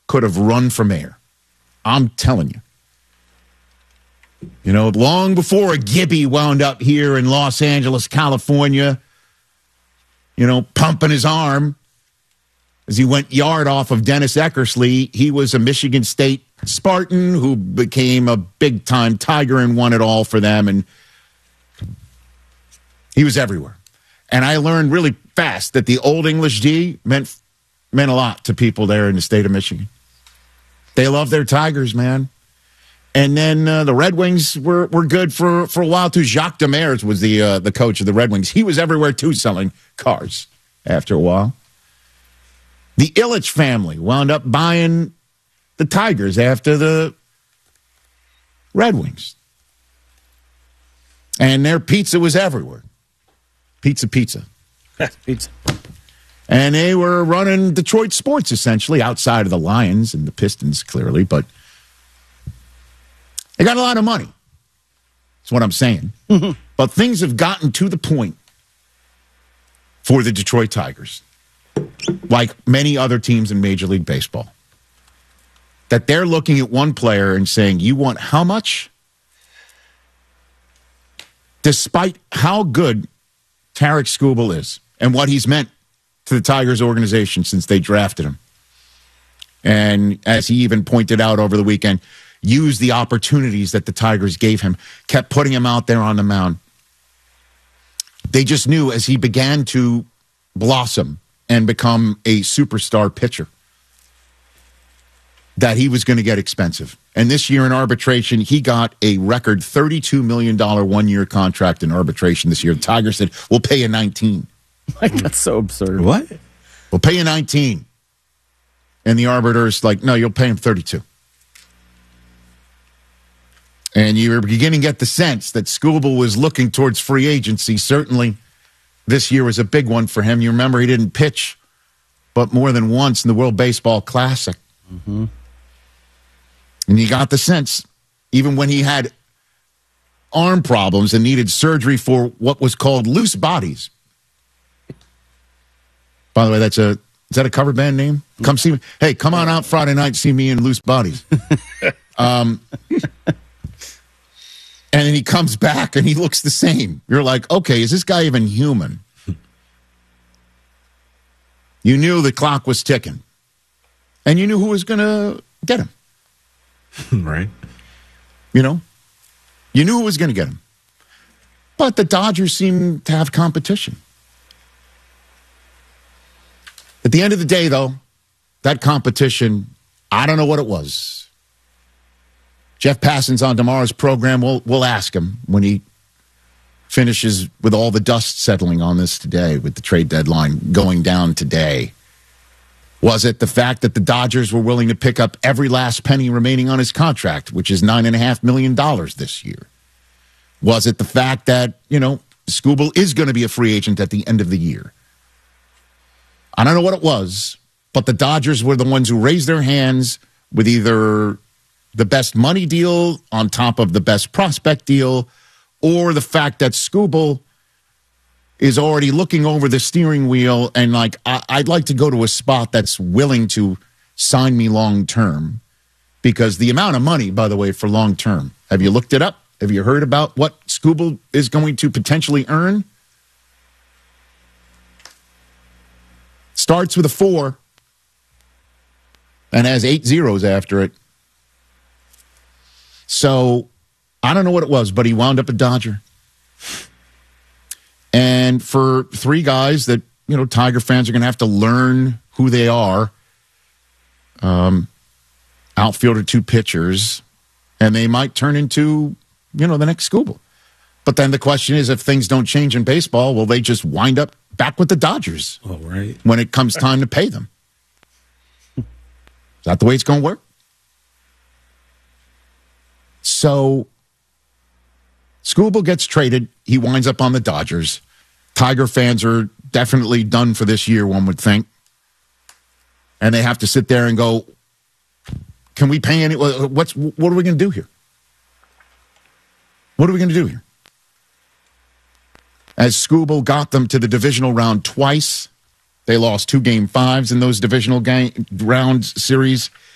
could have run for mayor. I'm telling you. You know, long before Gibby wound up here in Los Angeles, California, you know, pumping his arm as he went yard off of Dennis Eckersley, he was a Michigan State Spartan who became a big-time Tiger and won it all for them, and he was everywhere. And I learned really fast that the Old English D meant a lot to people there in the state of Michigan. They love their Tigers, man. And then the Red Wings were good for a while, too. Jacques Demers was the coach of the Red Wings. He was everywhere, too, selling cars after a while. The Ilitch family wound up buying the Tigers after the Red Wings. And their pizza was everywhere. Pizza. Pizza. And they were running Detroit sports, essentially, outside of the Lions and the Pistons, clearly. But they got a lot of money. That's what I'm saying. But things have gotten to the point for the Detroit Tigers, like many other teams in Major League Baseball, that they're looking at one player and saying, you want how much? Despite how good Tarek Skubal is and what he's meant to the Tigers organization since they drafted him. And as he even pointed out over the weekend, used the opportunities that the Tigers gave him, kept putting him out there on the mound. They just knew as he began to blossom and become a superstar pitcher that he was going to get expensive. And this year in arbitration, he got a record $32 million one-year contract in arbitration this year. The Tigers said, we'll pay you 19. Like, that's so absurd. What? We'll pay you 19. And the arbiter's like, no, you'll pay him 32. And you're beginning to get the sense that Skubal was looking towards free agency. Certainly, this year was a big one for him. You remember he didn't pitch but more than once in the World Baseball Classic. Mm-hmm. And you got the sense, even when he had arm problems and needed surgery for what was called loose bodies. By the way, is that a cover band name? Come see me. Hey, come on out Friday night and see me in Loose Bodies. And then he comes back and he looks the same. You're like, okay, is this guy even human? You knew the clock was ticking. And you knew who was going to get him. Right. You know? You knew who was going to get him. But the Dodgers seem to have competition. At the end of the day, though, that competition, I don't know what it was. Jeff Passan's on tomorrow's program. We'll ask him when he finishes with all the dust settling on this today, with the trade deadline going down today. Was it the fact that the Dodgers were willing to pick up every last penny remaining on his contract, which is $9.5 million this year? Was it the fact that, Skubal is going to be a free agent at the end of the year? I don't know what it was, but the Dodgers were the ones who raised their hands with either the best money deal on top of the best prospect deal, or the fact that Skubal is already looking over the steering wheel and I'd like to go to a spot that's willing to sign me long term, because the amount of money, by the way, for long term, have you looked it up? Have you heard about what Skubal is going to potentially earn? Starts with a 4 and has 8 zeros after it. So I don't know what it was, but he wound up a Dodger. And for 3 guys that, Tiger fans are going to have to learn who they are, outfielder, 2 pitchers, and they might turn into, the next Skubal. But then the question is, if things don't change in baseball, will they just wind up back with the Dodgers? Oh, right. When it comes time to pay them. Is that the way it's going to work? So Skubal gets traded. He winds up on the Dodgers. Tiger fans are definitely done for this year, one would think. And they have to sit there and go, can we pay any? What are we going to do here? What are we going to do here? As Skubal got them to the divisional round twice, they lost 2 Game 5s in those divisional round series.